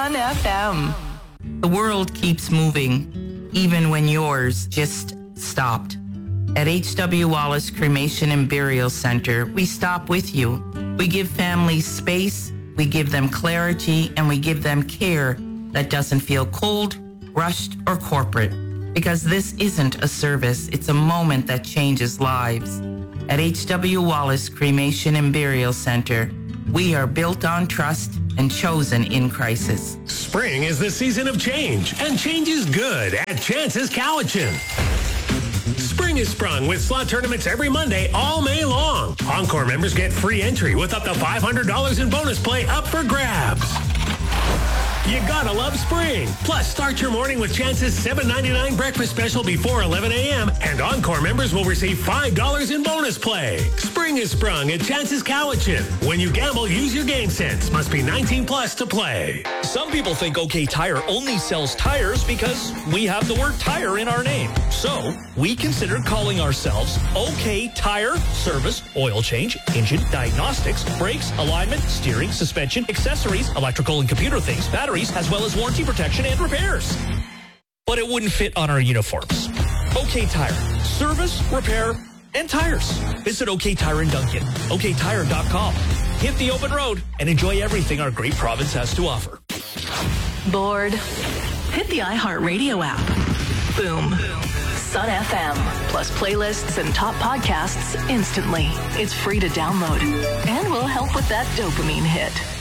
Sun FM. The world keeps moving, even when yours just stopped. At H.W. Wallace Cremation and Burial Center, we stop with you. We give families space, we give them clarity, and we give them care that doesn't feel cold, rushed, or corporate. Because this isn't a service, it's a moment that changes lives. At H.W. Wallace Cremation and Burial Center, we are built on trust and chosen in crisis. Spring is the season of change, and change is good at Chance's Cowichan. Spring is sprung with slot tournaments every Monday all May long. Encore members get free entry with up to $500 in bonus play up for grabs. You gotta love spring. Plus, start your morning with Chance's $7.99 breakfast special before 11 a.m. And Encore members will receive $5 in bonus play. Spring is sprung at Chance's Cowichan. When you gamble, use your game sense. Must be 19 plus to play. Some people think OK Tire only sells tires because we have the word tire in our name. So, we considered calling ourselves OK Tire Service, Oil Change, Engine, Diagnostics, Brakes, Alignment, Steering, Suspension, Accessories, Electrical and Computer Things, Batteries, as well as warranty protection and repairs. But it wouldn't fit on our uniforms. OK Tire. Service, repair, and tires. Visit OK Tire in Duncan. OKTire.com. Hit the open road and enjoy everything our great province has to offer. Bored? Hit the iHeartRadio app. Boom. Sun FM, plus playlists and top podcasts instantly. It's free to download and will help with that dopamine hit.